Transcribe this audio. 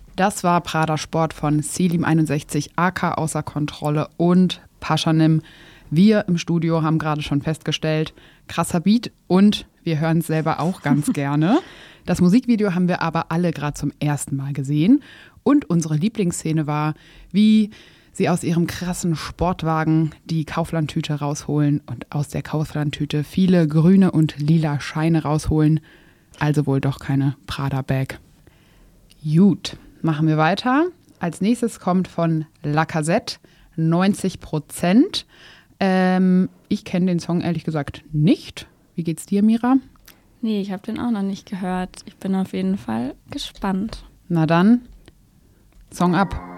Das war Prada Sport von Selim 61, AK Außer Kontrolle und Pashanim. Wir im Studio haben gerade schon festgestellt, krasser Beat und wir hören es selber auch ganz gerne. Das Musikvideo haben wir aber alle gerade zum ersten Mal gesehen. Und unsere Lieblingsszene war, wie sie aus ihrem krassen Sportwagen die Kauflandtüte rausholen und aus der Kauflandtüte viele grüne und lila Scheine rausholen. Also wohl doch keine Prada-Bag. Gut, machen wir weiter. Als nächstes kommt von Lacazette 90%. Ich kenne den Song ehrlich gesagt nicht. Wie geht's dir, Mira? Nee, ich habe den auch noch nicht gehört. Ich bin auf jeden Fall gespannt. Na dann, Song ab.